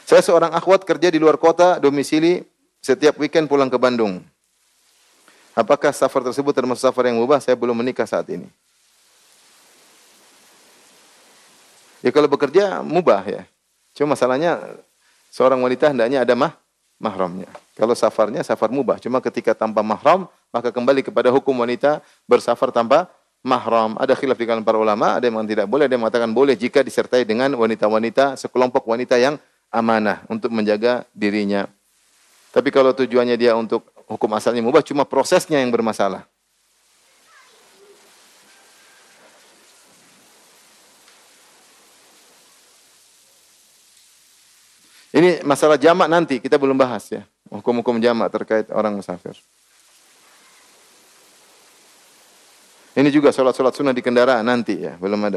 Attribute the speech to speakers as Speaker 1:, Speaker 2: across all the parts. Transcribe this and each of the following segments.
Speaker 1: Saya seorang akhwat kerja di luar kota, domisili setiap weekend pulang ke Bandung. Apakah safar tersebut termasuk safar yang mubah? Saya belum menikah saat ini. Ya kalau bekerja mubah ya. Cuma masalahnya seorang wanita hendaknya ada mahramnya. Kalau safarnya safar mubah. Cuma ketika tanpa mahram, maka kembali kepada hukum wanita bersafar tanpa mahram. Ada khilaf di kalangan para ulama, ada yang mengatakan tidak boleh, ada yang mengatakan boleh jika disertai dengan wanita-wanita, sekelompok wanita yang amanah untuk menjaga dirinya. Tapi kalau tujuannya dia untuk hukum asalnya mubah, cuma prosesnya yang bermasalah. Ini masalah jamak nanti, kita belum bahas ya. Hukum-hukum jamak terkait orang musafir. Ini juga sholat-sholat sunnah di kendaraan nanti ya, belum ada.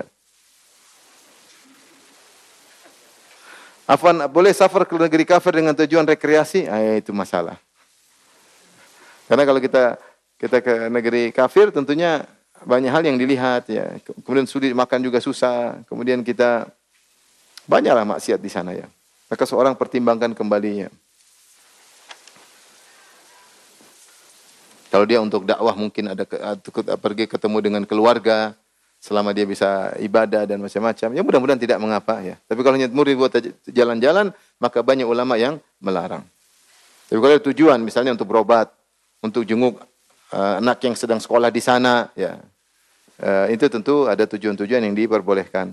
Speaker 1: Afwan, boleh safar ke negeri kafir dengan tujuan rekreasi? Itu masalah. Karena kalau kita ke negeri kafir tentunya banyak hal yang dilihat ya. Kemudian sulit makan juga susah. Kemudian kita banyaklah maksiat di sana ya. Maka seorang pertimbangkan kembalinya. Kalau dia untuk dakwah mungkin ada pergi ketemu dengan keluarga, selama dia bisa ibadah dan macam-macam, ya mudah-mudahan tidak mengapa ya. Tapi kalau niat murni buat jalan-jalan, maka banyak ulama yang melarang. Tapi kalau ada tujuan misalnya untuk berobat, untuk jenguk anak yang sedang sekolah di sana, ya itu tentu ada tujuan-tujuan yang diperbolehkan.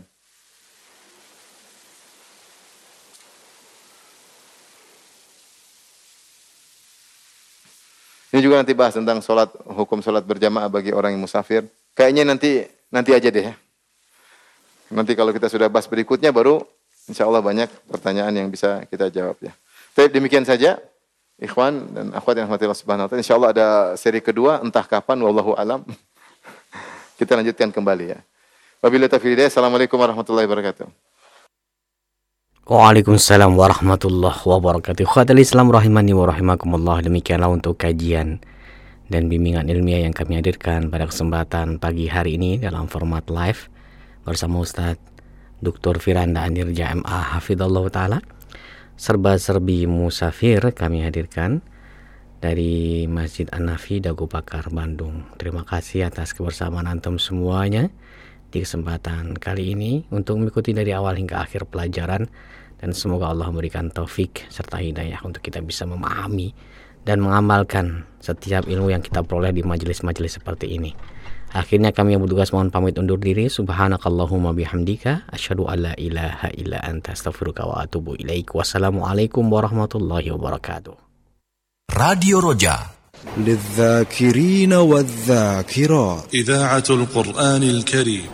Speaker 1: Ini juga nanti bahas tentang hukum sholat berjamaah bagi orang yang musafir. Kayaknya nanti aja deh ya. Nanti kalau kita sudah bahas berikutnya baru insya Allah banyak pertanyaan yang bisa kita jawab ya. Baik, demikian saja. Ikhwan dan akhwat yang rahmatillah subhanahu wa ta'ala. Insya Allah ada seri kedua, entah kapan, wallahu alam. Kita lanjutkan kembali ya. Wabillahi taufiq hidayah. Assalamualaikum warahmatullahi wabarakatuh.
Speaker 2: Waalaikumsalam warahmatullahi wabarakatuh. Khawatir Islam rahimani wa rahimakumullah. Demikianlah untuk kajian dan bimbingan ilmiah yang kami hadirkan pada kesempatan pagi hari ini dalam format live bersama Ustaz Dr. Firanda Anirja MA Hafidhallahu Ta'ala. Serba-serbi musafir kami hadirkan dari Masjid An-Nafi Dago Pakar Bandung. Terima kasih atas kebersamaan antum semuanya di kesempatan kali ini untuk mengikuti dari awal hingga akhir pelajaran, dan semoga Allah memberikan taufik serta hidayah untuk kita bisa memahami dan mengamalkan setiap ilmu yang kita peroleh di majelis-majelis seperti ini. Akhirnya kami yang bertugas mohon pamit undur diri. Subhanakallahumma bihamdika asyhadu an la ilaha illa anta astaghfiruka wa atubu ilaik. Wassalamualaikum warahmatullahi wabarakatuh.
Speaker 3: Radio Roja
Speaker 4: للذاكرين والذاكرات
Speaker 3: إذاعة القرآن الكريم.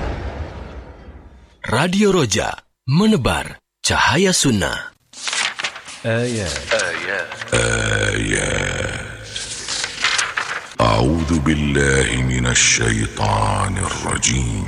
Speaker 3: Radio Roja menebar cahaya sunnah.
Speaker 5: آيات أعوذ بالله من الشيطان الرجيم